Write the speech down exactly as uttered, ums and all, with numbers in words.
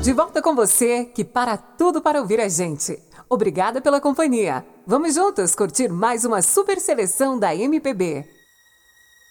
De volta com você, que para tudo para ouvir a gente. Obrigada pela companhia. Vamos juntos curtir mais uma super seleção da M P B.